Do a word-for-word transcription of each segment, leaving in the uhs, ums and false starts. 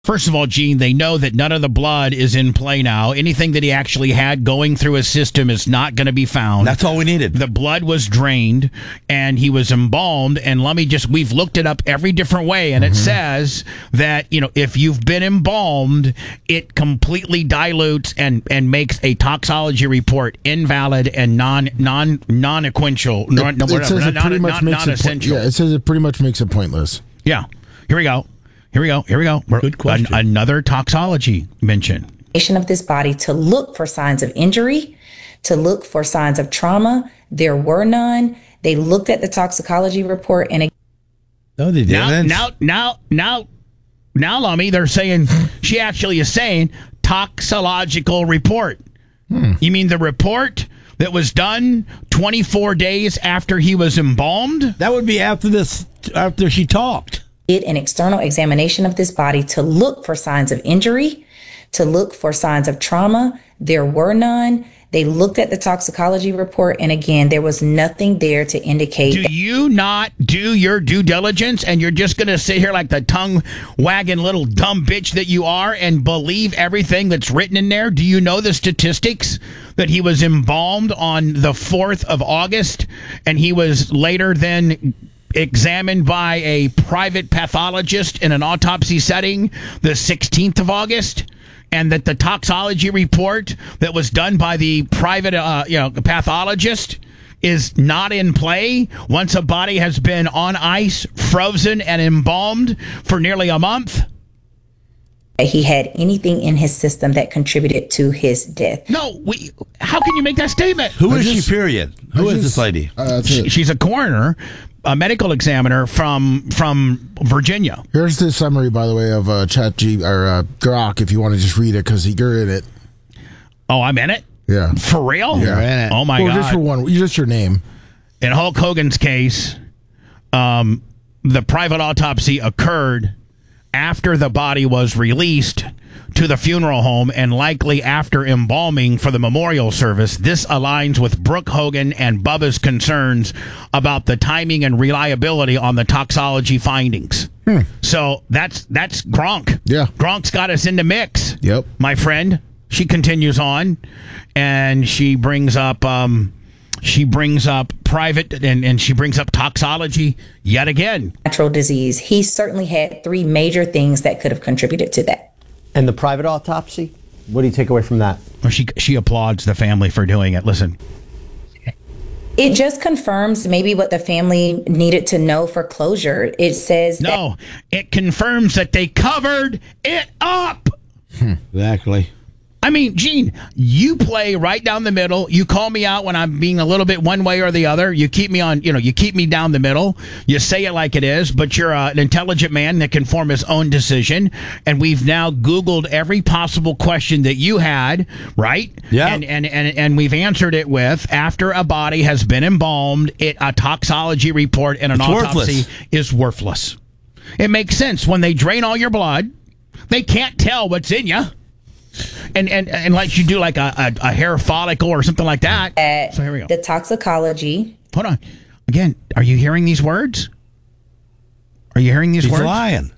First of all, Gene, they know that none of the blood is in play now. Anything that he actually had going through his system is not going to be found. That's all we needed. The blood was drained, and he was embalmed. And let me just, we've looked it up every different way, and mm-hmm. it says that, you know, if you've been embalmed, it completely dilutes and, and makes a toxology report invalid and non non non equential, It, non, it whatever, says it non, pretty much non, makes it po- non-essential. yeah, it says it pretty much makes it pointless. Yeah. Here we go. Here we go. Here we go. We're, Good question. An, another toxology mention. Of this body to look for signs of injury, to look for signs of trauma. There were none. They looked at the toxicology report and it, no, they didn't. Now, now, now, now, now, Lummy, they're saying she actually is saying toxicological report. Hmm. You mean the report that was done twenty-four days after he was embalmed? That would be after this. After she talked. did an external examination of this body to look for signs of injury, to look for signs of trauma. There were none. They looked at the toxicology report, and again, there was nothing there to indicate. Do you not do your due diligence, and you're just going to sit here like the tongue-wagging little dumb bitch that you are and believe everything that's written in there? Do you know the statistics that he was embalmed on the fourth of August, and he was later then examined by a private pathologist in an autopsy setting the sixteenth of August? And that the toxology report that was done by the private, uh, you know, pathologist is not in play once a body has been on ice, frozen, and embalmed for nearly a month? He had anything in his system that contributed to his death. No, we. How can you make that statement? Who I is just- she, period? Who I is just- this lady? Uh, that's She, it. she's a coroner, a medical examiner from from Virginia. Here's the summary, by the way, of uh, Chat G or uh, Grok, if you want to just read it, because you're in it. Oh, I'm in it? Yeah. For real? Yeah. You're in it. Oh, my well, God. just for one, just your name. In Hulk Hogan's case, um, the private autopsy occurred after the body was released to the funeral home and likely after embalming for the memorial service. This aligns with Brooke Hogan and Bubba's concerns about the timing and reliability on the toxology findings. Hmm. So that's that's Gronk. Yeah. Gronk's got us in the mix. Yep. My friend. She continues on, and she brings up um, she brings up private and, and she brings up toxology yet again. Natural disease. He certainly had three major things that could have contributed to that. And the private autopsy? What do you take away from that? Well, she she applauds the family for doing it. Listen. It just confirms maybe what the family needed to know for closure. It says that No, it confirms that they covered it up. Exactly. I mean, Gene, you play right down the middle. You call me out when I'm being a little bit one way or the other. You keep me on, you know, you keep me down the middle. You say it like it is, but you're uh, an intelligent man that can form his own decision. And we've now Googled every possible question that you had, right? Yeah. And, and, and, and we've answered it with, after a body has been embalmed, it, a toxology report and an It's autopsy worthless. is worthless. It makes sense. When they drain all your blood, they can't tell what's in you. And, and and like you do like a, a, a hair follicle or something like that. uh, So here we go. the toxicology. Hold on. Again, are you hearing these words? Are you hearing these She's words? lying.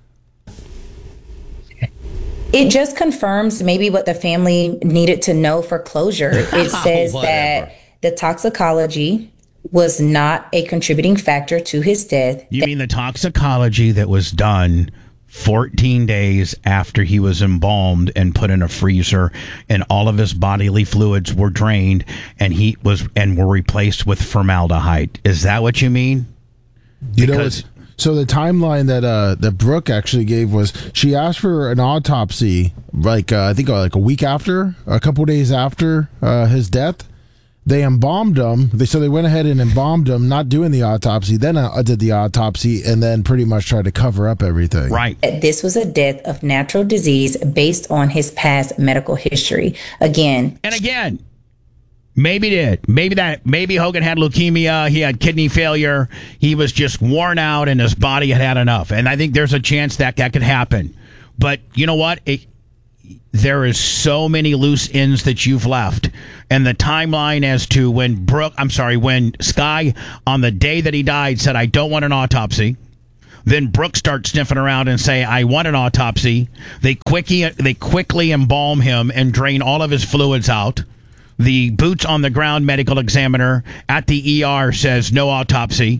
It just confirms maybe what the family needed to know for closure. It says Whatever. that the toxicology was not a contributing factor to his death. You mean the toxicology that was done fourteen days after he was embalmed and put in a freezer, and all of his bodily fluids were drained, and he was and were replaced with formaldehyde? Is that what you mean? You know, Because- it's, so the timeline that uh, that Brooke actually gave was she asked for an autopsy, like uh, I think uh, like a week after, a couple days after uh, his death. They embalmed him. They so they went ahead and embalmed him, not doing the autopsy. Then uh, did the autopsy, and then pretty much tried to cover up everything. Right. That this was a death of natural disease based on his past medical history. Again, And again, maybe did. Maybe that. Maybe Hogan had leukemia. He had kidney failure. He was just worn out, and his body had had enough. And I think there's a chance that that could happen. But you know what? It, there is so many loose ends that you've left, and the timeline as to when Brooke, I'm sorry, when Sky on the day that he died said, "I don't want an autopsy." Then Brooke starts sniffing around and say, I want an autopsy. They quickly, they quickly embalm him and drain all of his fluids out. The boots on the ground medical examiner at the E R says no autopsy.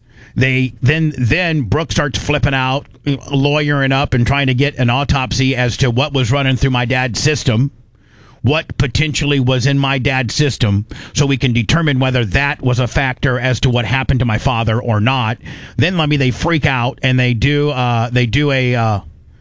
They then then Brooke starts flipping out, lawyering up and trying to get an autopsy as to what was running through my dad's system. What potentially was in my dad's system, so we can determine whether that was a factor as to what happened to my father or not. Then let me they freak out and they do uh, they do a, uh,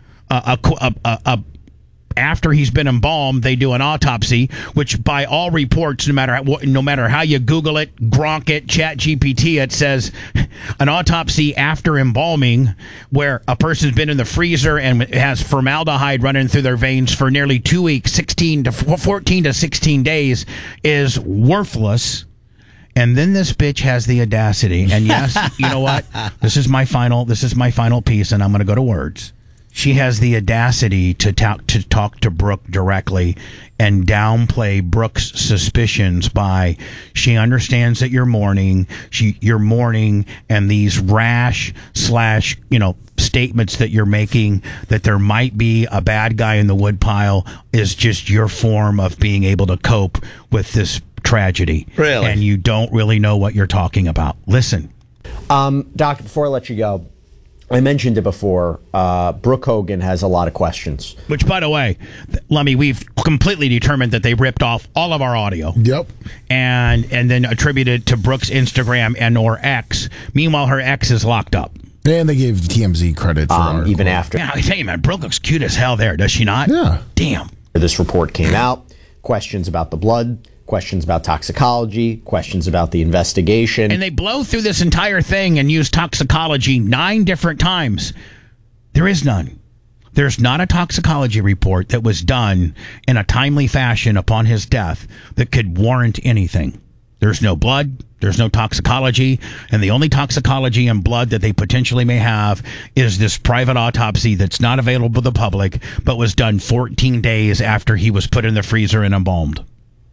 a, a, a, a after he's been embalmed, they do an autopsy, which by all reports, no matter no matter how you Google it, Gronk it, Chat G P T, it says an autopsy after embalming, where a person's been in the freezer and has formaldehyde running through their veins for nearly two weeks, sixteen to fourteen to sixteen days, is worthless. And then this bitch has the audacity, and yes, you know what? This is my final. This is my final piece, and I'm going to go to words. She has the audacity to talk to talk to Brooke directly and downplay Brooke's suspicions by she understands that you're mourning, she you're mourning, and these rash slash you know statements that you're making that there might be a bad guy in the woodpile is just your form of being able to cope with this tragedy. Really? And you don't really know what you're talking about. Listen. Um, Doctor, before I let you go, I mentioned it before. Uh, Brooke Hogan has a lot of questions. Which, by the way, Lummy, we've completely determined that they ripped off all of our audio. Yep. And and then attributed to Brooke's Instagram and or X. Meanwhile, her ex is locked up. And they gave T M Z credit for Um, our even quote. after Yeah, I tell you, man, Brooke looks cute as hell there, does she not? Yeah. Damn. this report came out, questions about the blood, questions about toxicology, questions about the investigation. And they blow through this entire thing and use toxicology nine different times. There is none. There's not a toxicology report that was done in a timely fashion upon his death that could warrant anything. There's no blood. There's no toxicology. And the only toxicology and blood that they potentially may have is this private autopsy that's not available to the public, but was done fourteen days after he was put in the freezer and embalmed.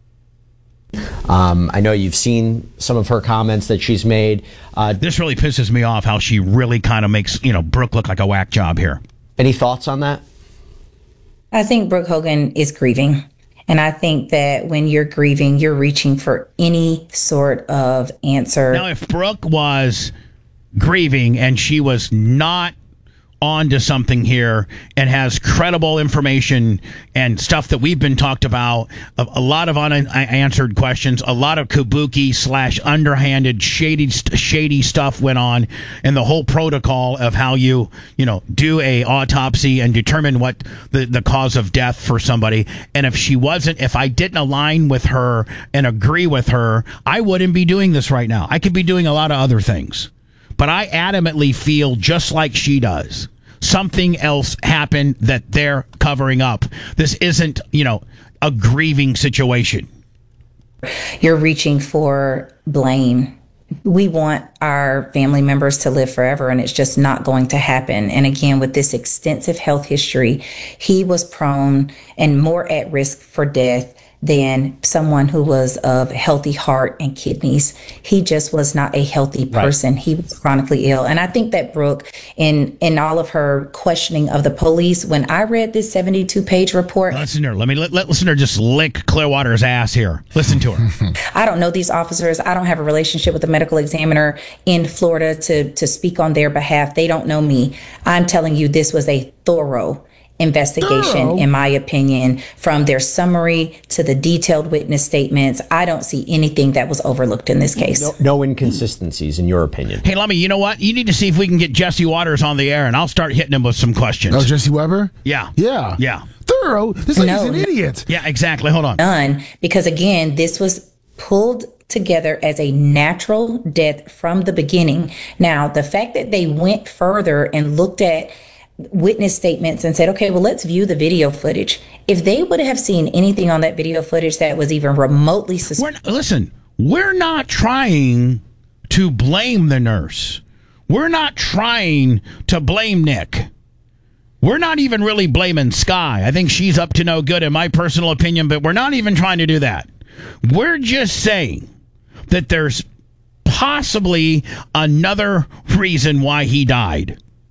Um, I know you've seen some of her comments that she's made. Uh, This really pisses me off how she really kind of makes, you know, Brooke look like a whack job here. any thoughts on that? I think Brooke Hogan is grieving. And I think that when you're grieving, you're reaching for any sort of answer. Now, if Brooke was grieving and she was not on to something here and has credible information and stuff that we've been talked about, a, a lot of unanswered questions, a lot of kabuki slash underhanded shady shady stuff went on, and the whole protocol of how you you know do a autopsy and determine what the the cause of death for somebody. And if she wasn't, if I didn't align with her and agree with her, I wouldn't be doing this right now. I could be doing a lot of other things. But I adamantly feel just like she does. Something else happened that they're covering up. This isn't, you know, a grieving situation. You're reaching for blame. We want our family members to live forever, and it's just not going to happen. And again, with this extensive health history, he was prone and more at risk for death than someone who was of healthy heart and kidneys. He just was not a healthy person. Right. He was chronically ill. And I think that Brooke, in in all of her questioning of the police, when I read this seventy-two page report. Listen to her. Let me let, let listen to her just lick Clearwater's ass here. Listen to her. I don't know these officers. I don't have a relationship with the medical examiner in Florida to, to speak on their behalf. They don't know me. I'm telling you, this was a thorough investigation, Thorough. in my opinion, from their summary to the detailed witness statements. I don't see anything that was overlooked in this case. No, no inconsistencies, in your opinion. Hey, Lummy, you know what? You need to see if we can get Jesse Waters on the air, and I'll start hitting him with some questions. Oh, Jesse Weber? Yeah. Yeah. Yeah. Thorough. This lady's No. an idiot. Yeah, exactly. Hold on. Done because, again, this was pulled together as a natural death from the beginning. Now, the fact that they went further and looked at witness statements and said, okay, well, let's view the video footage. If they would have seen anything on that video footage that was even remotely suspicious. We're, listen, we're not trying to blame the nurse. We're not trying to blame Nick. We're not even really blaming Sky. I think she's up to no good in my personal opinion, but we're not even trying to do that. We're just saying that there's possibly another reason why he died.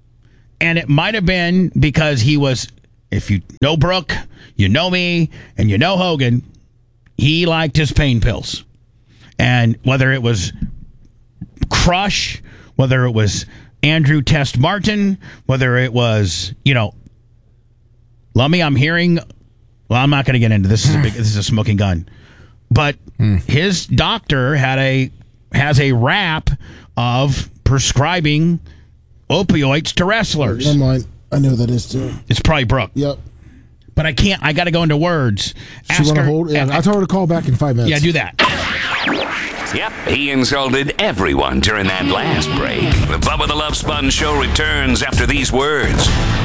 And it might have been because he was, if you know Brooke, you know me, and you know Hogan, he liked his pain pills. And whether it was Crush, whether it was Andrew Test Martin, whether it was, you know, Lummy, I'm hearing, well, I'm not going to get into this. This is a big, this is a smoking gun. But mm. his doctor had a has a rap of prescribing opioids to wrestlers. Never mind. I know that is too. It's probably Brooke. Yep. But I can't. I got to go into words. She want to hold? Yeah, I told her to call back in five minutes. Yeah, do that. Yep, he insulted everyone during that last break. The Bubba the Love Sponge Show returns after these words.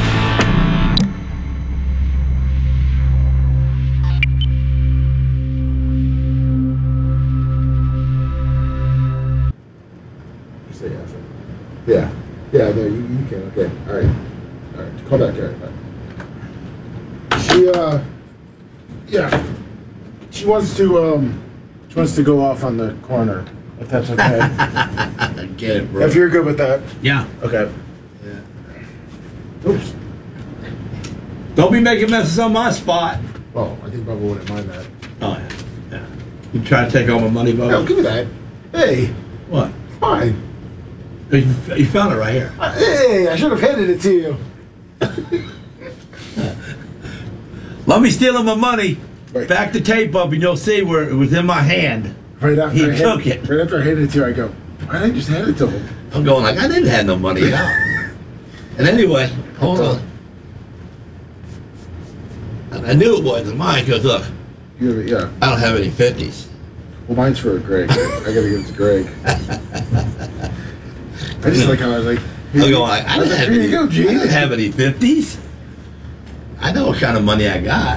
Yeah. Yeah, no, you, you can. Okay. All right. All right. Call back, Gary. Right. She, uh, yeah. She wants to, um, she wants to go off on the corner, if that's okay. I get it, bro. If you're good with that. Yeah. Okay. Yeah. Oops. Don't be making messes on my spot. Well, I think Bubba wouldn't mind that. Oh, yeah. Yeah. You trying to take all my money, Bubba? No, give me that. Hey. What? Fine. You, you found it right here. Uh, hey, I should have handed it to you. Let me stealing my money. Right. Back the tape up, and you'll see where it was in my hand. Right after He I took hand, it. Right after I handed it to you, I go, why didn't I just hand it to him? I'm going like, I didn't have no money at all. And anyway, hold on. And I knew it wasn't mine, because look, You have it, yeah. I don't have any fifties. Well, mine's for Greg. I gotta give it to Greg. I just like how I was like, I'm going like, I didn't have here any, you go, I Gene. didn't have any fifties. I know what kind of money I got.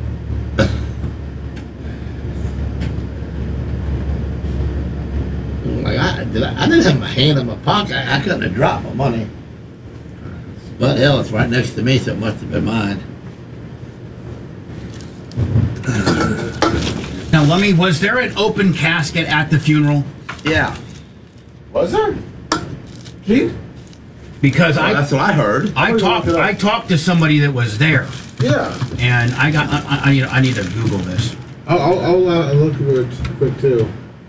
Like I, did I, I didn't have my hand in my pocket. I, I couldn't have dropped my money. But hell, it's right next to me, so it must have been mine. Now, let me. Was there an open casket at the funeral? Yeah. Was there? Gene? Because Well, I that's what I heard. I I'm gonna talked look it up. I talked to somebody that was there, Yeah. and I got I, I, I need I need to Google this. I'll, I'll, I'll uh, look at it quick too.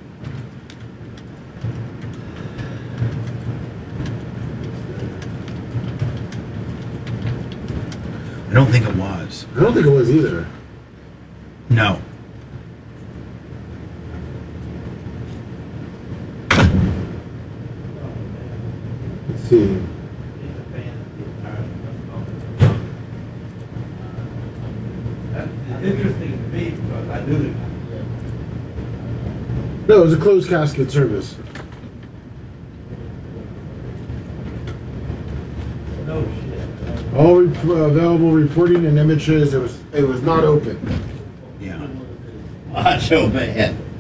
I don't think it was. I don't think it was either. No. Let's see. Interesting to me because I knew the guy. No, it was a closed casket service. No shit. All re- available reporting and images. It was it was not open. Yeah. Macho man.